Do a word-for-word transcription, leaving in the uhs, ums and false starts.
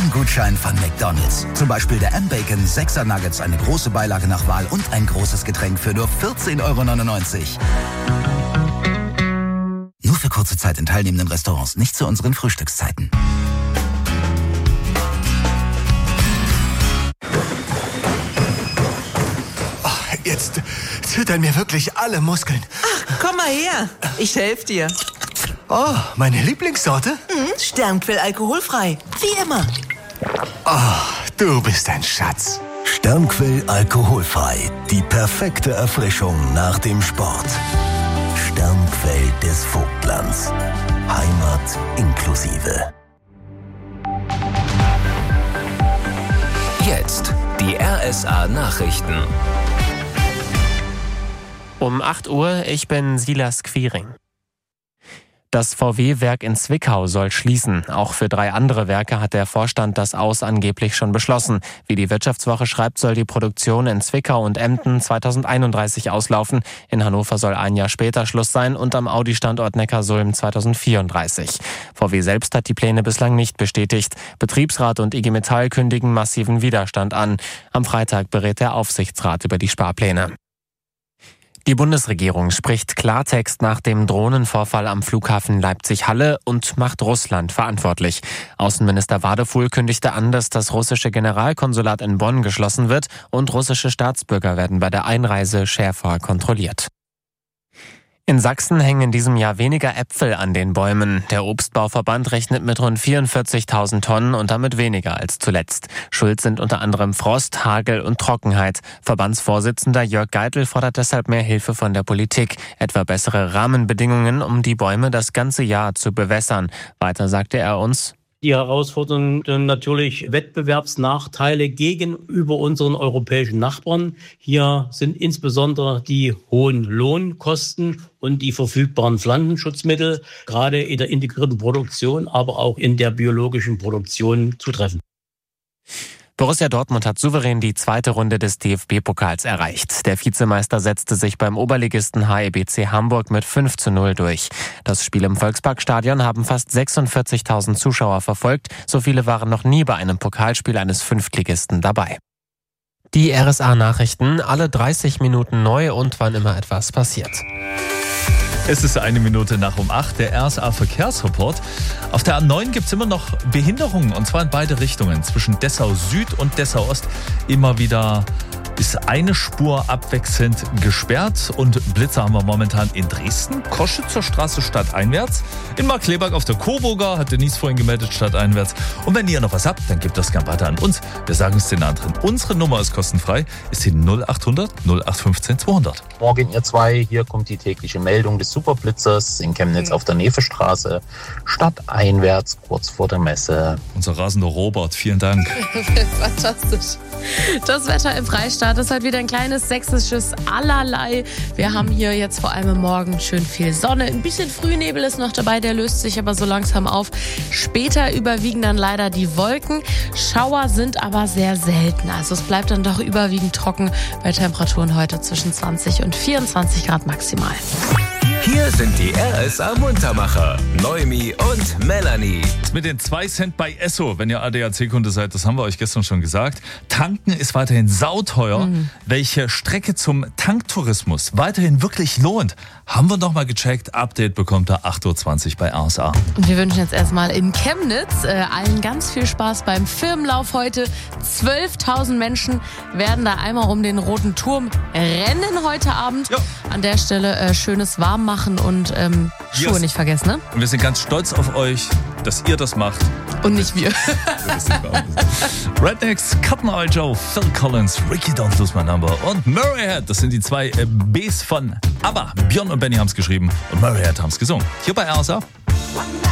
ein Gutschein von McDonald's. Zum Beispiel der M-Bacon sechser Nuggets, eine große Beilage nach Wahl und ein großes Getränk für nur vierzehn Euro neunundneunzig. Nur für kurze Zeit in teilnehmenden Restaurants, nicht zu unseren Frühstückszeiten. Oh, jetzt zittern mir wirklich alle Muskeln. Ach, komm mal her. Ich helfe dir. Oh, meine Lieblingssorte? Mhm, Sternquell alkoholfrei. Wie immer. Oh, du bist ein Schatz. Sternquell alkoholfrei. Die perfekte Erfrischung nach dem Sport. Sternquell des Vogtlands. Heimat inklusive. Jetzt die R S A-Nachrichten. Um acht Uhr, ich bin Silas Quiring. Das V W-Werk in Zwickau soll schließen. Auch für drei andere Werke hat der Vorstand das Aus angeblich schon beschlossen. Wie die Wirtschaftswoche schreibt, soll die Produktion in Zwickau und Emden zweitausendeinunddreißig auslaufen. In Hannover soll ein Jahr später Schluss sein und am Audi-Standort Neckarsulm zweitausendvierunddreißig. V W selbst hat die Pläne bislang nicht bestätigt. Betriebsrat und I G Metall kündigen massiven Widerstand an. Am Freitag berät der Aufsichtsrat über die Sparpläne. Die Bundesregierung spricht Klartext nach dem Drohnenvorfall am Flughafen Leipzig-Halle und macht Russland verantwortlich. Außenminister Wadefuhl kündigte an, dass das russische Generalkonsulat in Bonn geschlossen wird und russische Staatsbürger werden bei der Einreise schärfer kontrolliert. In Sachsen hängen in diesem Jahr weniger Äpfel an den Bäumen. Der Obstbauverband rechnet mit rund vierundvierzigtausend Tonnen und damit weniger als zuletzt. Schuld sind unter anderem Frost, Hagel und Trockenheit. Verbandsvorsitzender Jörg Geitel fordert deshalb mehr Hilfe von der Politik, etwa bessere Rahmenbedingungen, um die Bäume das ganze Jahr zu bewässern. Weiter sagte er uns: Die Herausforderung sind natürlich Wettbewerbsnachteile gegenüber unseren europäischen Nachbarn. Hier sind insbesondere die hohen Lohnkosten und die verfügbaren Pflanzenschutzmittel gerade in der integrierten Produktion, aber auch in der biologischen Produktion zutreffen. Borussia Dortmund hat souverän die zweite Runde des D F B-Pokals erreicht. Der Vizemeister setzte sich beim Oberligisten H I B C Hamburg mit fünf zu null durch. Das Spiel im Volksparkstadion haben fast sechsundvierzigtausend Zuschauer verfolgt. So viele waren noch nie bei einem Pokalspiel eines Fünftligisten dabei. Die R S A-Nachrichten, alle dreißig Minuten neu und wann immer etwas passiert. Es ist eine Minute nach um acht, der R S A-Verkehrsreport. Auf der A neun gibt es immer noch Behinderungen, und zwar in beide Richtungen. Zwischen Dessau Süd und Dessau Ost immer wieder ist eine Spur abwechselnd gesperrt. Und Blitzer haben wir momentan in Dresden, Koschitzer Straße stadteinwärts. In Markkleeberg auf der Coburger hat Denise vorhin gemeldet, stadteinwärts. Und wenn ihr noch was habt, dann gebt das gerne weiter an uns. Wir sagen es den anderen. Unsere Nummer ist kostenfrei, ist die null achthundert null acht fünfzehn zweihundert. Morgen ihr zwei, hier kommt die tägliche Meldung des Superblitzers in Chemnitz auf der Nevestraße, stadteinwärts, kurz vor der Messe. Unser rasender Robert, vielen Dank. Fantastisch. Das Wetter im Freistaat ist halt wieder ein kleines sächsisches Allerlei. Wir haben hier jetzt vor allem morgen schön viel Sonne. Ein bisschen Frühnebel ist noch dabei, der löst sich aber so langsam auf. Später überwiegen dann leider die Wolken. Schauer sind aber sehr selten. Also es bleibt dann doch überwiegend trocken bei Temperaturen heute zwischen zwanzig und vierundzwanzig Grad maximal. Hier sind die R S A-Muntermacher, Noemi und Melanie. Mit den zwei Cent bei Esso, wenn ihr A D A C-Kunde seid, das haben wir euch gestern schon gesagt. Tanken ist weiterhin sauteuer. Mhm. Welche Strecke zum Tanktourismus weiterhin wirklich lohnt, haben wir noch mal gecheckt. Update bekommt ihr acht Uhr zwanzig bei R S A. Und wir wünschen jetzt erstmal in Chemnitz äh, allen ganz viel Spaß beim Firmenlauf heute. zwölftausend Menschen werden da einmal um den Roten Turm rennen heute Abend. Ja. An der Stelle äh, schönes Warmmachen und ähm, Schuhe yes. nicht vergessen, ne? Und wir sind ganz stolz auf euch, dass ihr das macht. Und nicht wir. Rednecks, Cotton Eye Joe, Phil Collins, Ricky Don't Lose My Number und Murray Head. Das sind die zwei äh, Bs von ABBA. Björn und Benny haben es geschrieben und Murray Head haben es gesungen. Hier bei R S A.